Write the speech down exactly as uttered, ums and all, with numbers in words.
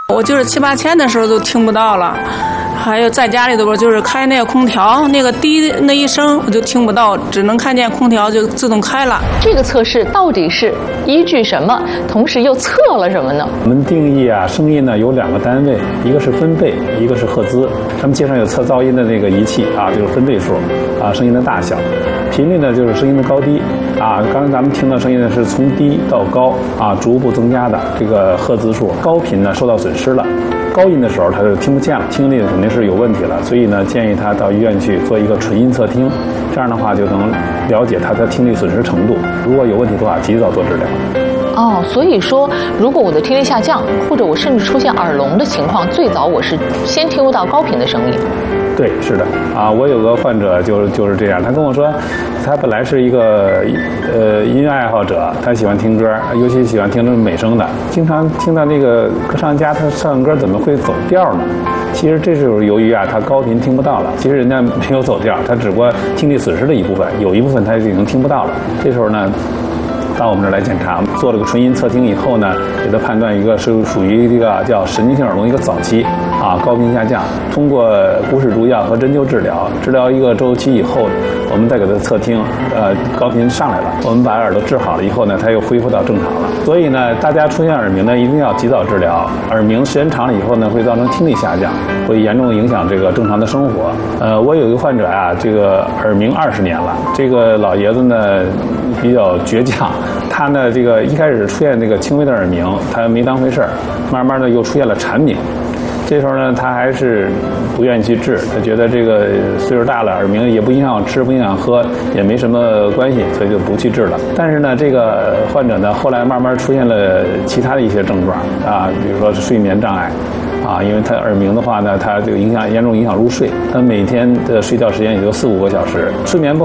我就是七八千的时候都听不到了，还有在家里头就是开那个空调，那个滴那一声我就听不到，只能看见空调就自动开了。 这个测试到底是依据什么？同时又测了什么呢？ 我们定义啊，声音呢有两个单位，一个是分贝，一个是赫兹。他们街上有测噪音的那个仪器啊，就是分贝数啊，声音的大小。频率呢就是声音的高低啊。刚才咱们听到声音呢是从低到高啊，逐步增加的这个赫兹数。高频呢受到损失了。高音的时候他就听不见了，听力肯定是有问题了，所以呢建议他到医院去做一个纯音测听，这样的话就能了解他的听力损失程度，如果有问题的话及早做治疗。 哦，所以说如果我的听力下降，或者我甚至出现耳聋的情况，最早我是先听不到高频的声音。 对，是的啊，我有个患者就是就是这样，他跟我说，他本来是一个呃音乐爱好者，他喜欢听歌，尤其喜欢听这种美声的，经常听到那个歌唱家他唱歌怎么会走调呢？其实这是由于啊他高频听不到了，其实人家没有走调，他只不过听力损失的一部分，有一部分他已经听不到了。这时候呢，到我们这儿来检查，做了个纯音测听以后呢，给他判断一个是属于一个叫神经性耳聋一个早期啊，高频下降。通过骨使助药和针灸治疗，治疗一个周期以后，我们再给他测听，呃，高频上来了，我们把耳朵治好了以后呢，他又恢复到正常了。所以呢，大家出现耳鸣呢，一定要及早治疗。耳鸣时间长了以后呢，会造成听力下降，会严重影响这个正常的生活。呃，我有一个患者啊，这个耳鸣二十年了，这个老爷子呢比较倔强。他呢，这个一开始出现这个轻微的耳鸣，他没当回事儿，慢慢的又出现了蝉鸣。这时候呢，他还是不愿意去治，他觉得这个岁数大了，耳鸣也不影响吃，不影响喝，也没什么关系，所以就不去治了。但是呢，这个患者呢，后来慢慢出现了其他的一些症状啊，比如说是睡眠障碍。啊，因为他耳鸣的话呢，他这个影响严重影响入睡，他每天的睡觉时间也就四五个小时，睡眠不好。